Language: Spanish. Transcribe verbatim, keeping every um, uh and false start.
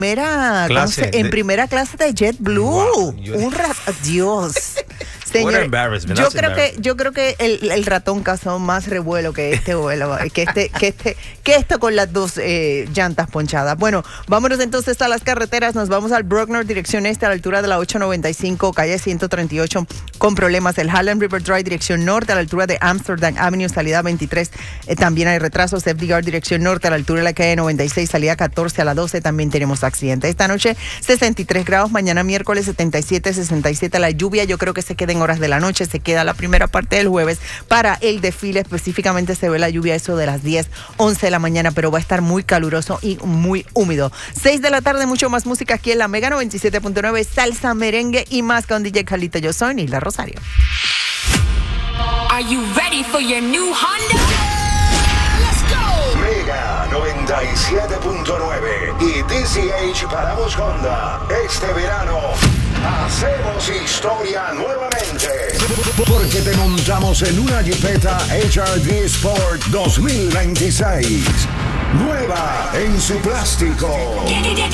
primera clase, en de... primera clase de JetBlue. Wow, yo... Un rat... Dios. Señor, yo creo que yo creo que el, el ratón causó más revuelo que este vuelo, que este que este que esto con las dos eh, llantas ponchadas. Bueno, vámonos entonces a las carreteras. Nos vamos al Brocknor dirección este a la altura de la ocho noventa y cinco, calle ciento treinta y ocho con problemas. El Highland River Drive dirección norte a la altura de Amsterdam Avenue salida veintitrés eh, también hay retrasos. F D R dirección norte a la altura de la calle noventa y seis salida catorce a la doce también tenemos accidentes. Esta noche sesenta y tres grados, mañana miércoles setenta y siete, sesenta y siete la lluvia. Yo creo que se queda en horas de la noche, se queda la primera parte del jueves para el desfile, específicamente se ve la lluvia eso de las diez, once de la mañana, pero va a estar muy caluroso y muy húmedo. seis de la tarde, mucho más música aquí en la Mega noventa y siete punto nueve, salsa, merengue y más con D J Carlito. Yo soy Nilda Rosario. Are you ready for your new Honda? Let's go. Mega noventa y siete punto nueve y D C H Paramos Honda. Este verano hacemos historia nuevamente. Porque te montamos en una Jeepeta H R V Sport dos mil veintiséis. Nueva en su plástico.